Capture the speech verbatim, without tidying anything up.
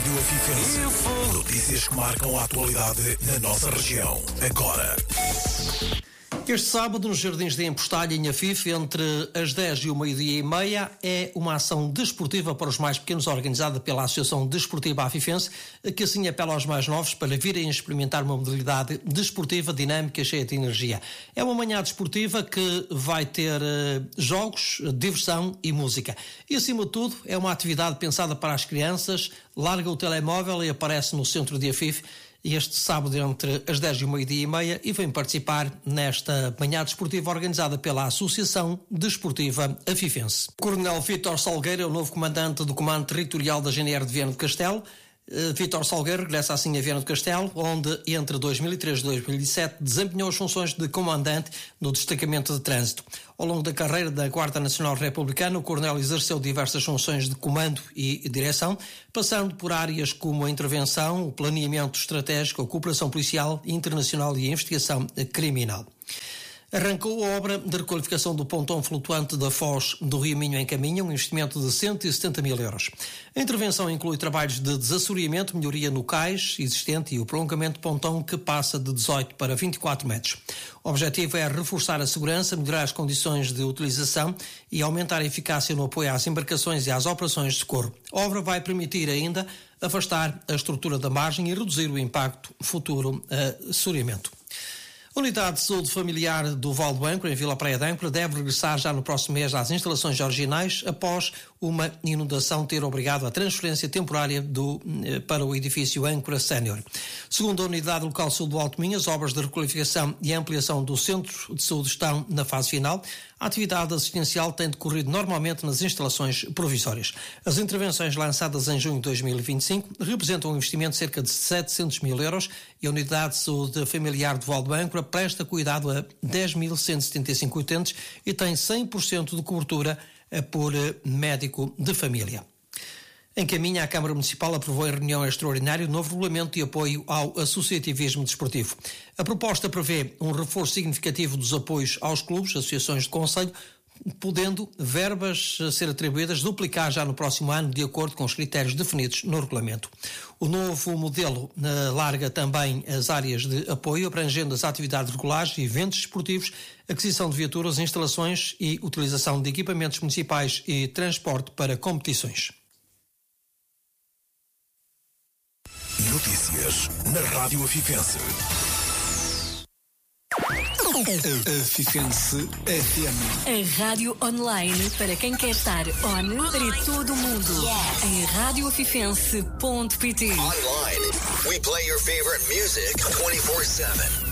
Rádio Afifense. Notícias que marcam a atualidade na nossa região. Agora. Este sábado, nos Jardins de Empostalha, em Afife, entre as dez e o meio-dia e meia, é uma ação desportiva para os mais pequenos, organizada pela Associação Desportiva Afifense, que assim apela aos mais novos para virem experimentar uma modalidade desportiva, dinâmica, cheia de energia. É uma manhã desportiva que vai ter uh, jogos, diversão e música. E, acima de tudo, é uma atividade pensada para as crianças, larga o telemóvel e aparece no centro de Afife, este sábado entre as dez e o meio-dia e meia, e vem participar nesta manhã desportiva organizada pela Associação Desportiva Afifense. O Coronel Vítor Salgueiro é o novo comandante do Comando Territorial da G N R de Viana do Castelo. Uh, Vítor Salgueiro regressa assim a Viana do Castelo, onde entre dois mil e três e dois mil e sete desempenhou as funções de comandante no destacamento de trânsito. Ao longo da carreira da Guarda Nacional Republicana, o coronel exerceu diversas funções de comando e direção, passando por áreas como a intervenção, o planeamento estratégico, a cooperação policial internacional e a investigação criminal. Arrancou a obra de requalificação do pontão flutuante da Foz do Rio Minho em Caminha, um investimento de cento e setenta mil euros. A intervenção inclui trabalhos de desassoreamento, melhoria no cais existente e o prolongamento do pontão, que passa de dezoito para vinte e quatro metros. O objetivo é reforçar a segurança, melhorar as condições de utilização e aumentar a eficácia no apoio às embarcações e às operações de socorro. A obra vai permitir ainda afastar a estrutura da margem e reduzir o impacto futuro a assoreamento. A Unidade de Saúde Familiar do Val do Âncora, em Vila Praia de Âncora, deve regressar já no próximo mês às instalações originais, após uma inundação ter obrigado a transferência temporária do, para o edifício Âncora Sénior. Segundo a Unidade Local de Saúde do Alto Minho, as obras de requalificação e ampliação do Centro de Saúde estão na fase final. A atividade assistencial tem decorrido normalmente nas instalações provisórias. As intervenções lançadas em junho de dois mil e vinte e cinco representam um investimento de cerca de setecentos mil euros e a Unidade de Saúde Familiar do Val do Âncora presta cuidado a dez mil cento e setenta e cinco utentes e tem cem por cento de cobertura por médico de família. Em Caminha, a Câmara Municipal aprovou em reunião extraordinária o novo regulamento de apoio ao associativismo desportivo. A proposta prevê um reforço significativo dos apoios aos clubes, associações de concelho, podendo verbas ser atribuídas duplicar já no próximo ano, de acordo com os critérios definidos no regulamento. O novo modelo uh, larga também as áreas de apoio, abrangendo as atividades regulares, eventos esportivos, aquisição de viaturas, instalações e utilização de equipamentos municipais e transporte para competições. Notícias na Rádio Afifense. Afifense F M. A rádio online para quem quer estar on para todo o mundo. Yes. Em rádio afifense ponto pt. Online, we play your favorite music twenty-four seven.